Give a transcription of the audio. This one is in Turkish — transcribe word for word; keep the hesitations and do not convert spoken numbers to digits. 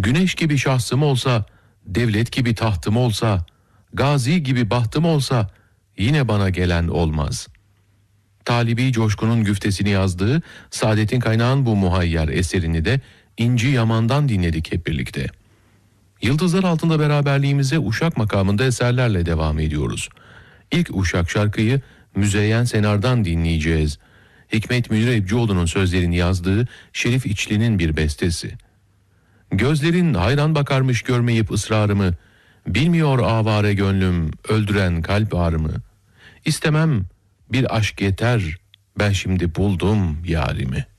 Güneş gibi şahsım olsa, devlet gibi tahtım olsa, gazi gibi bahtım olsa yine bana gelen olmaz. Talibi Coşkun'un güftesini yazdığı Saadet'in Kaynağın bu muhayyer eserini de İnci Yaman'dan dinledik hep birlikte. Yıldızlar altında beraberliğimize Uşak makamında eserlerle devam ediyoruz. İlk Uşak şarkıyı Müzeyyen Senar'dan dinleyeceğiz. Hikmet Münir Ebcioğlu'nun sözlerini yazdığı Şerif İçli'nin bir bestesi. Gözlerin hayran bakarmış görmeyip ısrarımı, bilmiyor avare gönlüm öldüren kalp ağrımı. İstemem bir aşk yeter, ben şimdi buldum yarimi.